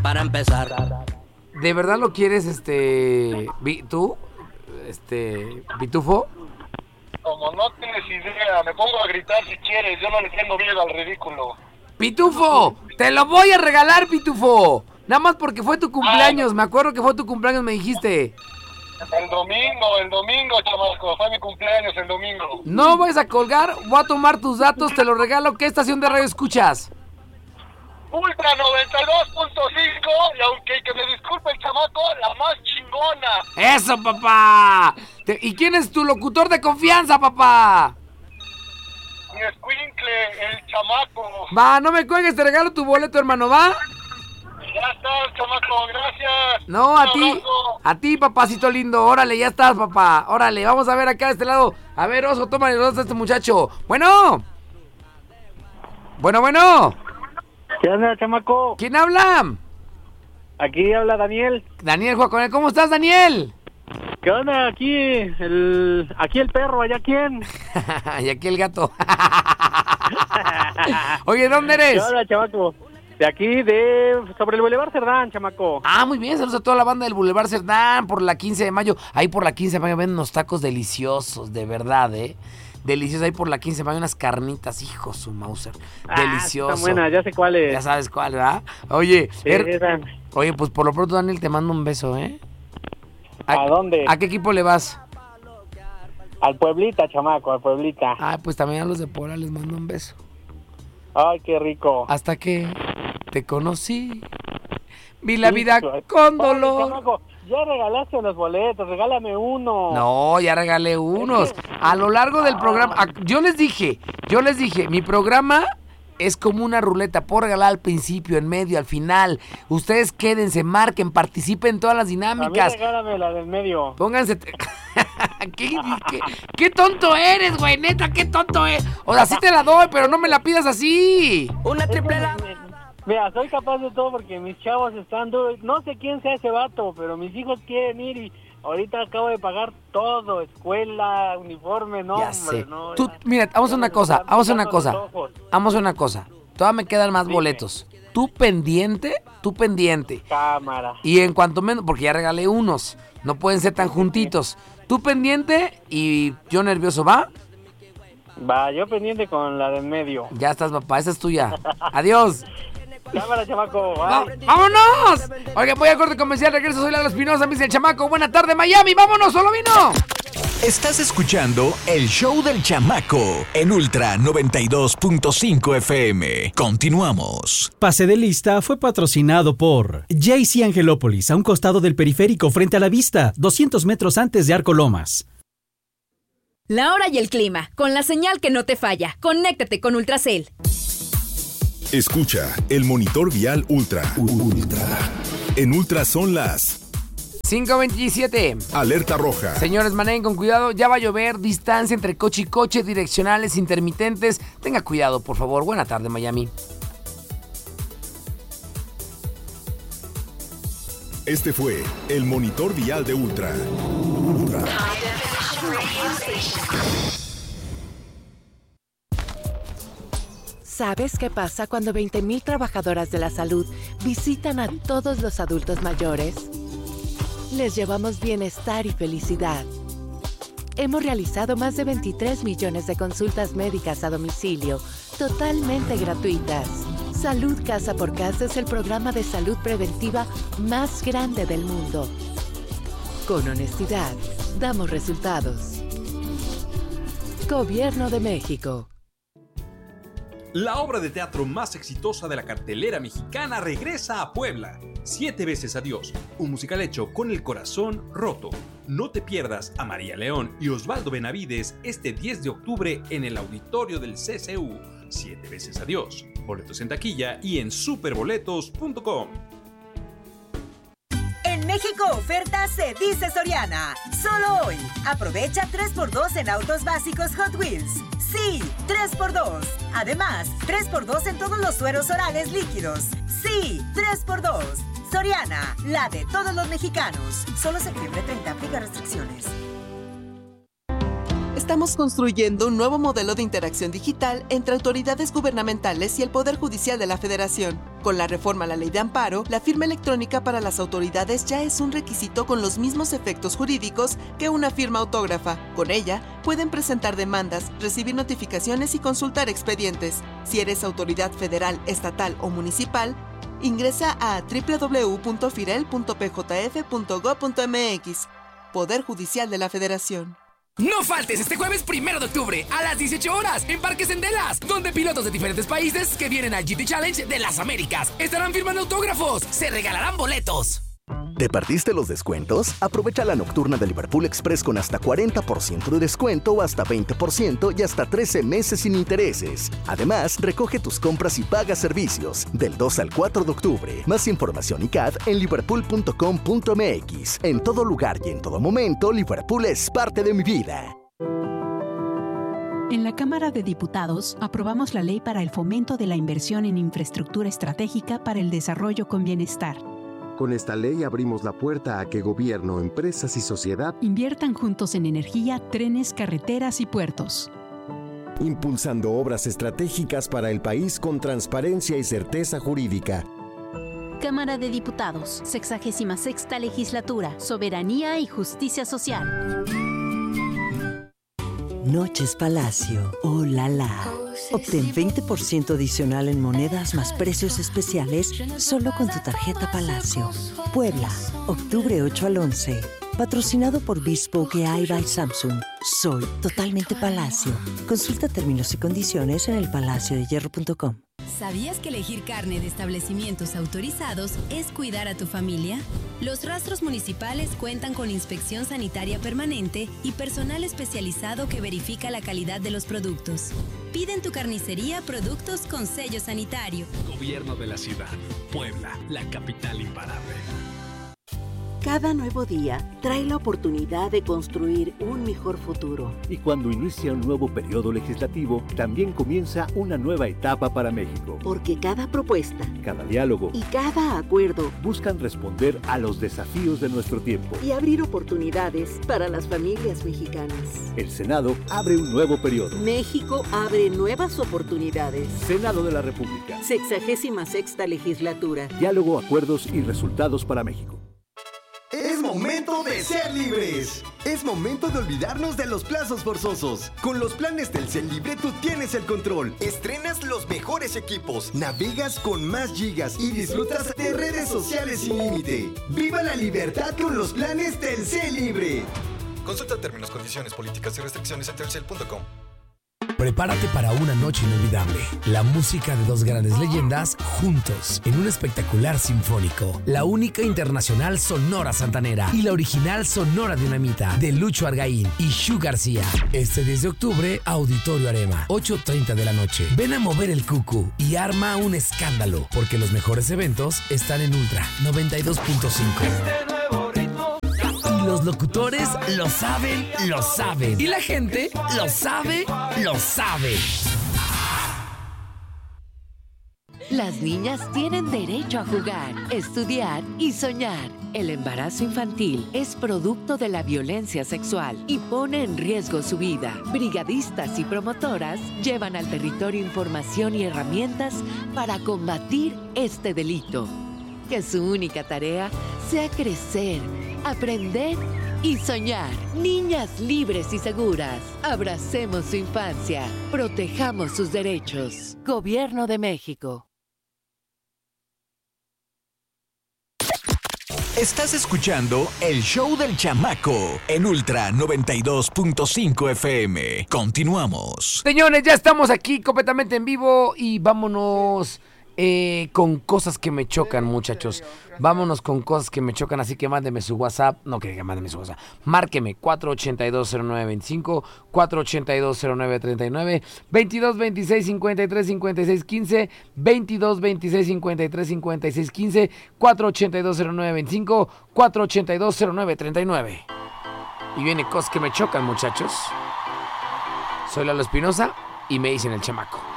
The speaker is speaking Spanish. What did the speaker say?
para empezar. ¿De verdad lo quieres, tú, Pitufo? Como no tienes idea, me pongo a gritar si quieres, yo no le tengo miedo al ridículo. ¡Pitufo! ¡Te lo voy a regalar, Pitufo! Nada más porque fue tu cumpleaños, me acuerdo que fue tu cumpleaños, me dijiste. El domingo, chamaco, fue mi cumpleaños el domingo. No vayas a colgar, voy a tomar tus datos, te lo regalo. ¿Qué estación de radio escuchas? Ultra 92.5, y aunque que me disculpe el chamaco, la más chingona. ¡Eso, papá! ¿Y quién es tu locutor de confianza, papá? Mi escuincle, el chamaco. Va, no me cuelgues, te regalo tu boleto, hermano, ¿va? Ya estás, chamaco, gracias. No, a ti, papacito lindo. Órale, ya estás, papá. Órale, vamos a ver acá de este lado. A ver, Oso, tómale los datos a este muchacho. Bueno. ¿Qué onda, chamaco? ¿Quién habla? Aquí habla Daniel. Daniel, juega con él. ¿Cómo estás, Daniel? ¿Qué onda? Aquí el perro, allá quién. Y aquí el gato. Oye, ¿dónde eres? ¿Qué onda, chamaco? De aquí, sobre el Boulevard Cerdán, chamaco. Ah, muy bien, saludos a toda la banda del Boulevard Cerdán por la 15 de mayo. Ahí por la 15 de mayo ven unos tacos deliciosos, de verdad, deliciosos. Ahí por la 15 de mayo unas carnitas, hijo su Mauser. Delicioso. Está buena, ya sé cuál es. Ya sabes cuál, ¿verdad? Oye, Sí, oye, pues por lo pronto, Daniel, te mando un beso, ¿A dónde? ¿A qué equipo le vas? Al Pueblita, chamaco, al Pueblita. Ah, pues también a los de Puebla les mando un beso. Ay, qué rico. Hasta que te conocí, vi la vida con dolor. Oye, chamaco, ya regalaste los boletos, regálame uno. No, ya regalé unos. A lo largo del programa, yo les dije, mi programa es como una ruleta. Puedo regalar al principio, en medio, al final. Ustedes quédense, marquen, participen en todas las dinámicas. A mí regálame la del medio. Pónganse... ¿Qué tonto eres, güey? Neta, qué tonto eres. O sea, sí te la doy, pero no me la pidas así. Una triple la... Mira, soy capaz de todo porque mis chavos están duros. No sé quién sea ese vato, pero mis hijos quieren ir y ahorita acabo de pagar todo. Escuela, uniforme, no, ya hombre, sé. no. Tú, mira, vamos a una cosa. Todavía me quedan más boletos. Tú pendiente. Cámara. Y en cuanto menos, porque ya regalé unos. No pueden ser tan juntitos. Tú pendiente y yo nervioso, ¿va? Va, yo pendiente con la del medio. Ya estás, papá, esa es tuya. Adiós. Cámara, chamaco. Bye. ¡Vámonos! Oiga, voy a corte comercial, regreso, soy Lalo Espinosa, me dice el chamaco. Buena tarde, Miami, vámonos, solo vino. Estás escuchando el show del chamaco en Ultra 92.5 FM. Continuamos. Pase de lista fue patrocinado por JC Angelópolis, a un costado del periférico frente a la vista, 200 metros antes de Arco Lomas. La hora y el clima, con la señal que no te falla. Conéctate con Ultracel. Escucha el monitor vial Ultra. En Ultra son las 5:27. Alerta roja. Señores, manejen con cuidado, ya va a llover, distancia entre coche y coche, direccionales intermitentes. Tenga cuidado, por favor. Buena tarde, Miami. Este fue el monitor vial de Ultra. ¿Sabes qué pasa cuando 20,000 trabajadoras de la salud visitan a todos los adultos mayores? Les llevamos bienestar y felicidad. Hemos realizado más de 23 millones de consultas médicas a domicilio, totalmente gratuitas. Salud Casa por Casa es el programa de salud preventiva más grande del mundo. Con honestidad, damos resultados. Gobierno de México. La obra de teatro más exitosa de la cartelera mexicana regresa a Puebla. 7 veces adiós, un musical hecho con el corazón roto. No te pierdas a María León y Osvaldo Benavides este 10 de octubre en el auditorio del CCU. 7 veces adiós. Boletos en taquilla y en superboletos.com. En México oferta se dice Soriana. Solo hoy. Aprovecha 3x2 en autos básicos Hot Wheels. Sí, 3x2. Además, 3x2 en todos los sueros orales líquidos. Sí, 3x2. Soriana, la de todos los mexicanos. Solo septiembre 30, aplica restricciones. Estamos construyendo un nuevo modelo de interacción digital entre autoridades gubernamentales y el Poder Judicial de la Federación. Con la reforma a la Ley de Amparo, la firma electrónica para las autoridades ya es un requisito con los mismos efectos jurídicos que una firma autógrafa. Con ella, pueden presentar demandas, recibir notificaciones y consultar expedientes. Si eres autoridad federal, estatal o municipal, ingresa a www.firel.pjf.gov.mx. Poder Judicial de la Federación. No faltes este jueves 1 de octubre a las 18 horas en Parques Endelas, donde pilotos de diferentes países que vienen al GT Challenge de las Américas estarán firmando autógrafos. Se regalarán boletos. ¿Te perdiste los descuentos? Aprovecha la nocturna de Liverpool Express con hasta 40% de descuento o hasta 20% y hasta 13 meses sin intereses. Además, recoge tus compras y paga servicios del 2 al 4 de octubre. Más información y CAD en liverpool.com.mx. En todo lugar y en todo momento, Liverpool es parte de mi vida. En la Cámara de Diputados aprobamos la Ley para el Fomento de la Inversión en Infraestructura Estratégica para el Desarrollo con Bienestar. Con esta ley abrimos la puerta a que gobierno, empresas y sociedad inviertan juntos en energía, trenes, carreteras y puertos. Impulsando obras estratégicas para el país con transparencia y certeza jurídica. Cámara de Diputados, 66ª Legislatura, Soberanía y Justicia Social. Noches Palacio, oh la la. Obtén 20% adicional en monedas más precios especiales solo con tu tarjeta Palacio. Puebla, octubre 8 al 11. Patrocinado por Bespoke AI by Samsung. Soy totalmente Palacio. Consulta términos y condiciones en elpalaciodehierro.com. ¿Sabías que elegir carne de establecimientos autorizados es cuidar a tu familia? Los rastros municipales cuentan con inspección sanitaria permanente y personal especializado que verifica la calidad de los productos. Pide en tu carnicería productos con sello sanitario. Gobierno de la ciudad. Puebla, la capital imparable. Cada nuevo día trae la oportunidad de construir un mejor futuro. Y cuando inicia un nuevo periodo legislativo, también comienza una nueva etapa para México. Porque cada propuesta, cada diálogo y cada acuerdo buscan responder a los desafíos de nuestro tiempo y abrir oportunidades para las familias mexicanas. El Senado abre un nuevo periodo. México abre nuevas oportunidades. Senado de la República. 66ª Legislatura. Diálogo, acuerdos y resultados para México. ¡Es momento de ser libres! Es momento de olvidarnos de los plazos forzosos. Con los planes Telcel Libre tú tienes el control. Estrenas los mejores equipos, navegas con más gigas y disfrutas de redes sociales sin límite. ¡Viva la libertad con los planes Telcel Libre! Consulta términos, condiciones, políticas y restricciones en telcel.com. Prepárate para una noche inolvidable. La música de dos grandes leyendas juntos en un espectacular sinfónico. La única internacional Sonora Santanera y la original Sonora Dinamita de Lucho Argaín y Shu García. Este 10 de octubre, Auditorio Arema, 8:30 de la noche. Ven a mover el cucu y arma un escándalo, porque los mejores eventos están en Ultra 92.5. Los locutores lo saben, lo saben. Y la gente lo sabe, lo sabe. Las niñas tienen derecho a jugar, estudiar y soñar. El embarazo infantil es producto de la violencia sexual y pone en riesgo su vida. Brigadistas y promotoras llevan al territorio información y herramientas para combatir este delito. Que su única tarea sea crecer, aprender y soñar. Niñas libres y seguras. Abracemos su infancia. Protejamos sus derechos. Gobierno de México. Estás escuchando el show del chamaco en Ultra 92.5 FM. Continuamos. Señores, ya estamos aquí completamente en vivo y vámonos con cosas que me chocan, muchachos. Vámonos con cosas que me chocan, así que mándeme su WhatsApp. No, que mándeme su WhatsApp. Márqueme 4820925, 4820939, 2226535615, 2226535615, 4820925, 4820939. Y viene cosas que me chocan, muchachos. Soy Lalo Espinosa y me dicen el chamaco.